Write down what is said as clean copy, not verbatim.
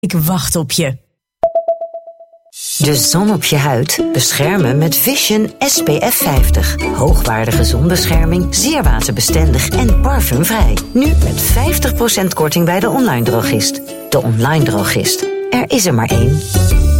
Ik wacht op je. De zon op je huid beschermen met Vision SPF 50. Hoogwaardige zonbescherming, zeer waterbestendig en parfumvrij. Nu met 50% korting bij de online drogist. De online drogist. Er is er maar één.